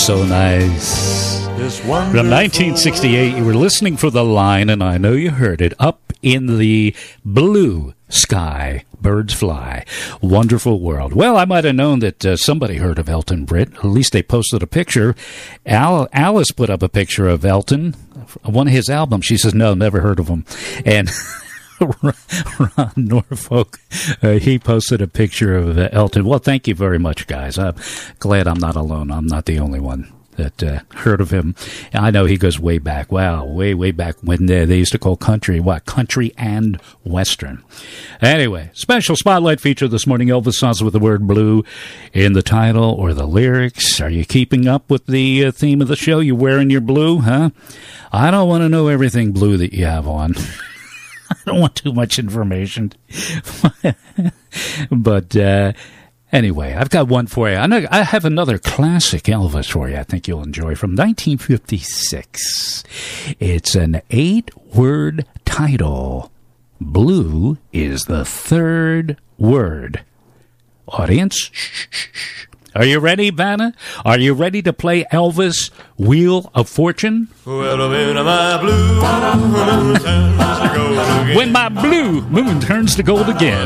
So nice. From 1968, you were listening for The Line, and I know you heard it. Up in the blue sky, birds fly. Wonderful world. Well, I might have known that somebody heard of Elton Britt. At least they posted a picture. Alice put up a picture of Elton, one of his albums. She says, no, never heard of him. And Ron Norfolk, he posted a picture of Elton. Well, thank you very much, guys. I'm glad I'm not alone. I'm not the only one that heard of him. I know he goes way back. Wow, way back when they used to call country, country and western. Anyway, special spotlight feature this morning. Elvis songs with the word blue in the title or the lyrics. Are you keeping up with the theme of the show? You wearing your blue, huh? I don't want to know everything blue that you have on. I don't want too much information. But anyway, I've got one for you. I have another classic Elvis for you I think you'll enjoy from 1956. It's an 8-word title. Blue is the third word. Audience, shh. Are you ready, Vanna? Are you ready to play Elvis Wheel of Fortune? When my blue moon turns to gold again.